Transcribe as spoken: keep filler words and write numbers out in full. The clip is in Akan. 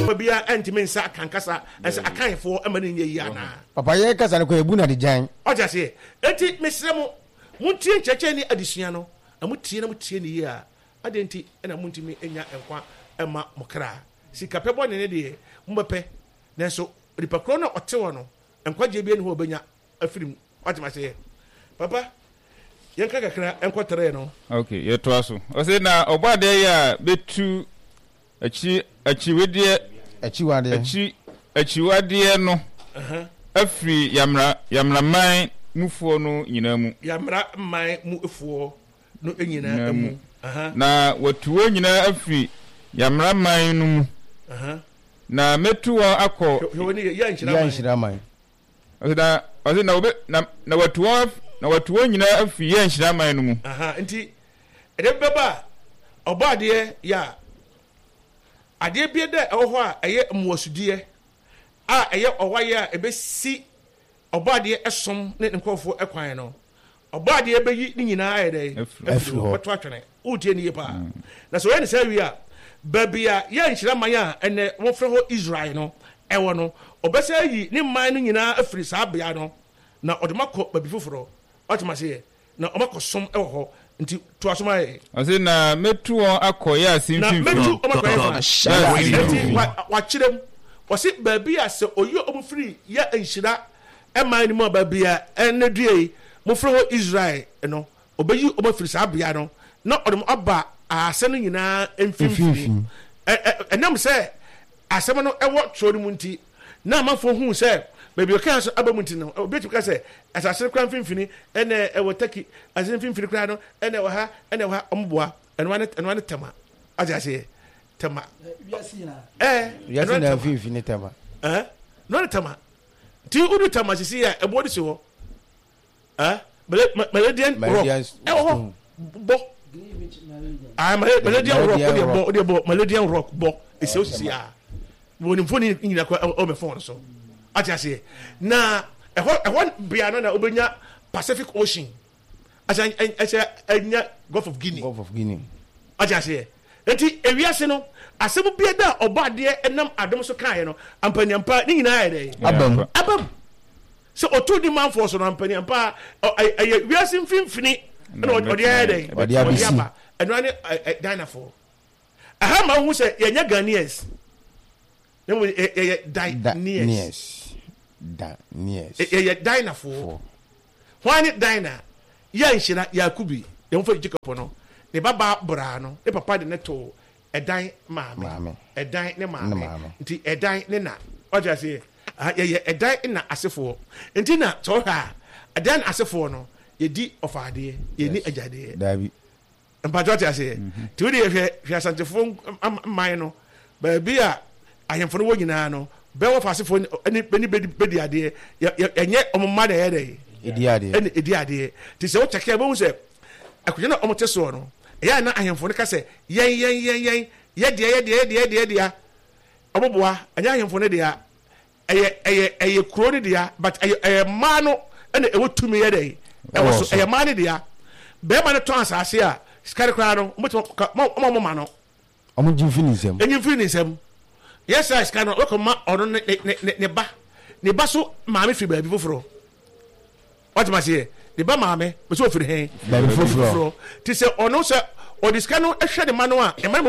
bia antimi nsa kankasa as akanfo amane nye yi ana papa ye kasa ne ko ebu na de jan o ja se enti mesre mo muntie ncheche ni adesua no na mutie na mutie ni yi a adenti na muntimi enya enkwa ema mokra sika pebo ne ne de mbepe nanso ripakro na otewo no enkwa je bia ne ho obenya afirim watima se papa yanka kakra enkotere no okay yeto aso o se na obade ya betu achi achiwede achiwade achi achiwade no aha afri yamra yamraman mufuo no nyina mu yamra man mu efuo no nyina mu aha na watuo nyina afri yamraman no mu aha na metuwa akọ hewoni ya nchira man ya nchira man oda oda na obe na na watuo na watuo nyina afri ya nchira man no mu aha nti edebeba obade ya ade bia da ewo a eye muosudie a eye owaye a ebesi obade esom ne nkofo ekwan no obade ebeyi ni nyina ayede afri ho wato atwene utie ni yepa na so ye ne sawi a babia ye nhyira man a ene wo fre ho Israel no ewo no obesa yi ni man no nyina afri sa bia no na odemakọ babi foforo otomase na omakosom ewo ho nti to asoma e ase na metu on akoya asin na finfin metu omakoya wa chirem wasi baby ase oyo omfiri ya enhira eman ni mo baby a enedue mo fro ho Israel no obeyi omafiri sa bia no na odem aba ase no nyina emfimfini enam se asem no ewo troni munti na amafo hu se baby o kan so abamunti no obetu ka se asase kran finfini ene ewo taki asase finfini kran no ene wo ha ene wo ha omboa ene wane ene wane tema aja se tema eh yasi na finfini tema eh no tema ti udu tema sisi ya ebodi se ho eh melodian rock eh ho bo ah melodian rock odi bo odi bo melodian rock bo ese osisi ya woni mfoni nyina kwa o me phone so aja se na ehon ehon bia no na obenya Pacific Ocean aja aja anya Gulf of Guinea Gulf of Guinea aja se enti ewiase no asem bia da obade enam adom so kan no ampaniampa ni nyina ya dey abam abam so otu di man for so ampaniampa aye wiase mfimfini na odi ya dey odi abisi eno ani dynafo aha ma hu se yenya Ghanaians nemu ye Dynasties Dynasties ye dynafo wani dyna ya nhyira Yakubi ye mfa Jacob no ne baba bra no ne papa de ne to edan maame edan ne maame nti edan ne na oja se ye edan na asefo nti na to ha edan asefo no ye di ofade ye ni ajade dabi mpajo ta se ti wo de ye hwe asantefo man no ba bi a ahemfo no wo nyina no be wo fasefo ni beni bedi ade enye omma de ye de edi ade eni edi ade ti se wo cheke bo se akoje na omote so no ya na ahemfo no ka se yen yen yen yen ye de ye de ye de ye de ye de oboboa anya ahemfo no de ya eye eye eye kuro ne de ya but eye eye ma no ene e wotumi ye de e wo so eye ma ne de ya be ma ne ton asase a skare kra no mo mo mo ma no omo jimfini nsem enyimfini nsem yes I skare no ko ma ono ne ne ne ba ne ba so maame fi ba bi foforo what ma say ne ba maame be so firi hen ba bi foforo ti se ono se o diska no ehwe de ma no a